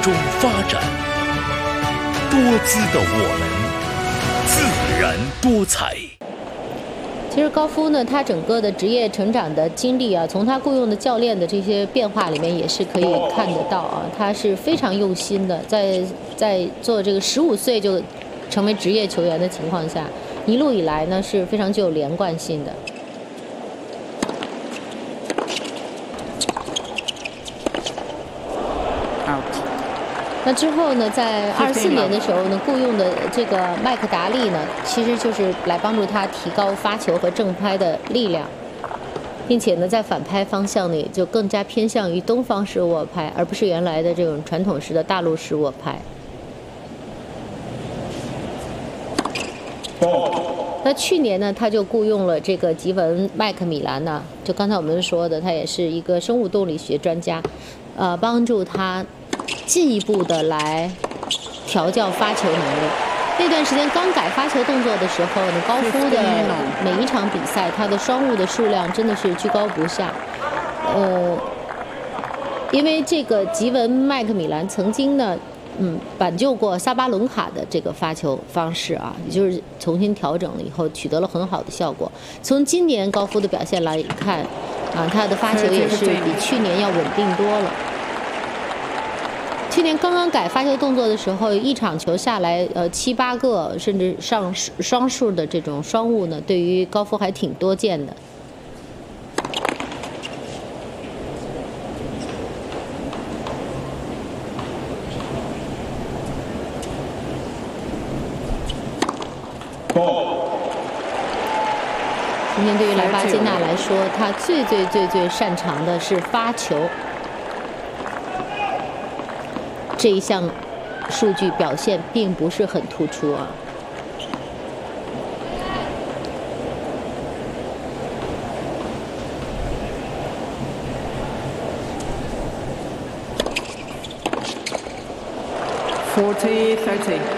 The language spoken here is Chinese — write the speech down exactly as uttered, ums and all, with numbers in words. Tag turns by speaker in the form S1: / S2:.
S1: 中发展，多姿的我们，自然多彩。
S2: 其实高夫呢，他整个的职业成长的经历啊，从他雇佣的教练的这些变化里面也是可以看得到啊，他是非常用心的，在在做这个十五岁就成为职业球员的情况下，一路以来呢是非常具有连贯性的。那之后呢，在二四年的时候呢，雇佣的这个麦克达利呢，其实就是来帮助他提高发球和正拍的力量，并且呢，在反拍方向呢，也就更加偏向于东方式握拍，而不是原来的这种传统式的大陆式握拍。那去年呢，他就雇佣了这个吉文麦克米兰呢，就刚才我们说的，他也是一个生物动力学专家，呃，帮助他进一步的来调教发球能力。那段时间刚改发球动作的时候呢，高夫的每一场比赛，他的双误的数量真的是居高不下。呃，因为这个吉文麦克米兰曾经呢，嗯，挽救过萨巴伦卡的这个发球方式啊，也就是重新调整了以后，取得了很好的效果。从今年高夫的表现来看，啊，他的发球也是比去年要稳定多了。去年刚刚改发球动作的时候，一场球下来，呃，七八个甚至上双数的这种双误呢，对于高夫还挺多见的。今天对于莱巴金娜来说，他最最最最擅长的是发球。这一项数据表现并不是很突出啊。
S3: forty thirty